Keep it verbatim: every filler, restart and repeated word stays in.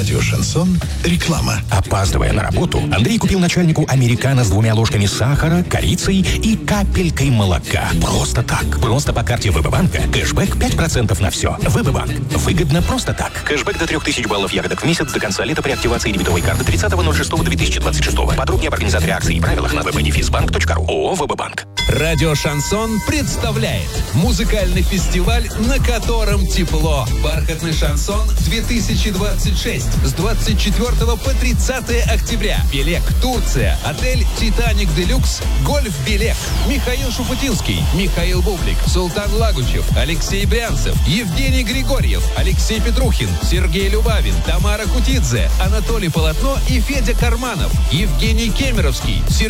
Радио «Шансон». Реклама. Опаздывая на работу, Андрей купил начальнику американо с двумя ложками сахара, корицей и капелькой молока. Просто так. Просто по карте ВБ-банка. Кэшбэк пять процентов на все. ВБ-банк. Выгодно просто так. Кэшбэк до трех тысяч баллов ягодок в месяц до конца лета при активации дебетовой карты тридцатого ноль шестого две тысячи двадцать шестого. Подробнее об организаторе акций и правилах на веб-бенефисбанк точка ру. ООО «ВБ-банк». Радио «Шансон» представляет музыкальный фестиваль, на котором тепло. «Бархатный шансон две тысячи двадцать шесть» с двадцать четвёртого по тридцатое октября. Белек, Турция, отель «Титаник Делюкс», Гольф Белек, Михаил Шуфутинский, Михаил Бублик, Султан Лагучев, Алексей Брянцев, Евгений Григорьев, Алексей Петрухин, Сергей Любавин, Тамара Кутидзе, Анатолий Полотно и Федя Карманов, Евгений Кемеровский, Сергей